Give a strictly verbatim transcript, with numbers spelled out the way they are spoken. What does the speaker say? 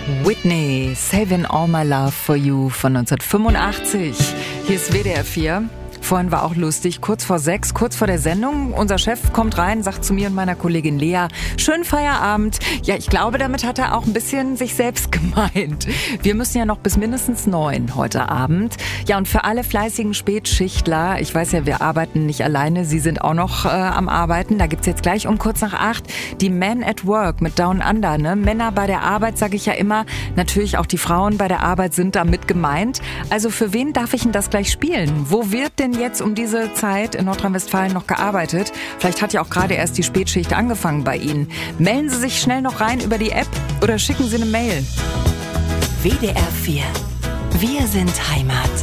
Whitney, Saving All My Love for You von neunzehnhundertfünfundachtzig. Hier ist W D R vier. Vorhin war auch lustig, kurz vor sechs, kurz vor der Sendung. Unser Chef kommt rein, sagt zu mir und meiner Kollegin Lea, schönen Feierabend. Ja, ich glaube, damit hat er auch ein bisschen sich selbst gemeint. Wir müssen ja noch bis mindestens neun heute Abend. Ja, und für alle fleißigen Spätschichtler, ich weiß ja, wir arbeiten nicht alleine, Sie sind auch noch äh, am Arbeiten. Da gibt's jetzt gleich um kurz nach acht die Men at Work mit Down Under. Ne? Männer bei der Arbeit, sage ich ja immer. Natürlich auch die Frauen bei der Arbeit sind damit gemeint. Also für wen darf ich denn das gleich spielen? Wo wird denn jetzt um diese Zeit in Nordrhein-Westfalen noch gearbeitet? Vielleicht hat ja auch gerade erst die Spätschicht angefangen bei Ihnen. Melden Sie sich schnell noch rein über die App oder schicken Sie eine Mail. W D R vier. Wir sind Heimat.